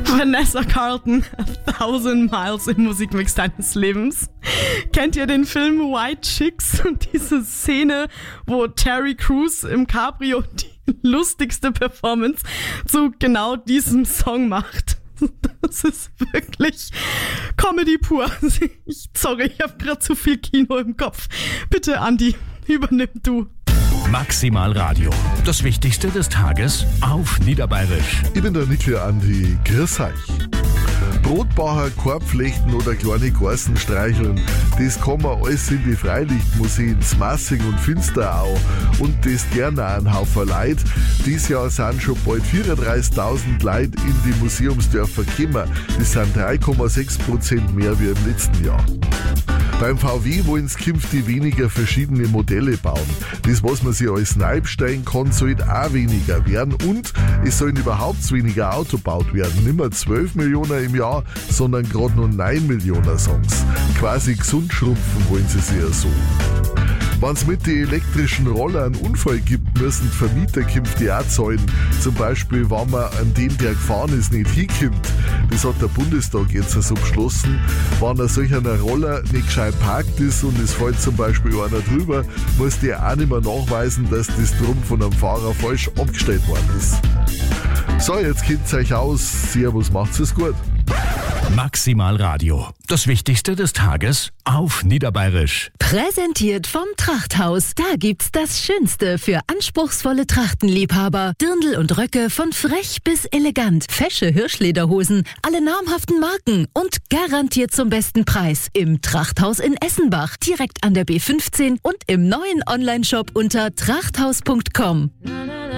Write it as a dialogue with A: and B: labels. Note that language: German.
A: Vanessa Carlton, 1000 Miles im Musikmix deines Lebens. Kennt ihr den Film White Chicks und diese Szene, wo Terry Crews im Cabrio die lustigste Performance zu genau diesem Song macht? Das ist wirklich Comedy pur. Sorry, ich habe gerade zu viel Kino im Kopf. Bitte, Andi, übernimm du.
B: Maximal Radio. Das Wichtigste des Tages auf Niederbayerisch.
C: Ich bin der Niki Andi. Grüß euch. Brotbacher, Korbflechten oder kleine Garsen streicheln, das kann man alles in die Freilichtmuseen, Massing und Finsterau und das gerne auch ein Haufen Leid. Dieses Jahr sind schon bald 34.000 Leute in die Museumsdörfer gekommen. Das sind 3,6% mehr wie im letzten Jahr. Beim VW wollen es künftig weniger verschiedene Modelle bauen. Das, was man sich als neu bestellen kann, soll auch weniger werden und es sollen überhaupt weniger Auto gebaut werden. Nicht mehr 12 Millionen im Jahr, sondern gerade nur 9 Millionen Songs. Quasi gesund schrumpfen wollen sie sich ja so. Wenn es mit den elektrischen Rollern einen Unfall gibt, müssen die Vermieter künftig auch zahlen. Zum Beispiel, wenn man an dem, der gefahren ist, nicht hinkommt. Das hat der Bundestag jetzt so beschlossen. Wenn ein solcher Roller nicht gescheit parkt ist und es fällt zum Beispiel einer drüber, muss der auch nicht mehr nachweisen, dass das drum von einem Fahrer falsch abgestellt worden ist. So, jetzt kennt's euch aus. Servus, macht's es gut.
B: Maximal Radio. Das Wichtigste des Tages auf Niederbayerisch.
D: Präsentiert vom Trachthaus. Da gibt's das Schönste für anspruchsvolle Trachtenliebhaber. Dirndl und Röcke von frech bis elegant. Fesche Hirschlederhosen, alle namhaften Marken und garantiert zum besten Preis. Im Trachthaus in Essenbach, direkt an der B15 und im neuen Onlineshop unter trachthaus.com.